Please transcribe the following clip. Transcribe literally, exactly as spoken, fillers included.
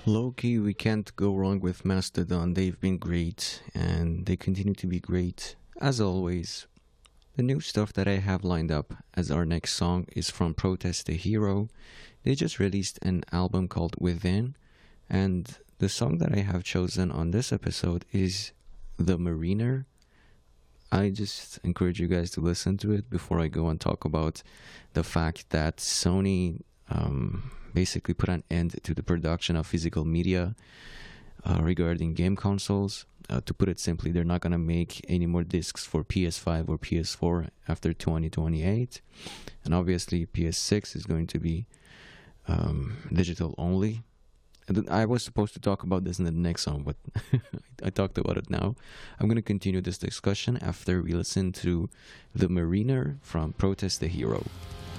Low-key, we can't go wrong with Mastodon. They've been great, and they continue to be great, as always. The new stuff that I have lined up as our next song is from Protest the Hero. They just released an album called Within, and the song that I have chosen on this episode is The Mariner. I just encourage you guys to listen to it before I go and talk about the fact that Sony um, basically put an end to the production of physical media uh, regarding game consoles. Uh, to put it simply, they're not going to make any more discs for P S five or P S four after twenty twenty-eight. And obviously, P S six is going to be um, digital only. And I was supposed to talk about this in the next song, but I talked about it now. I'm going to continue this discussion after we listen to The Mariner from Protest the Hero.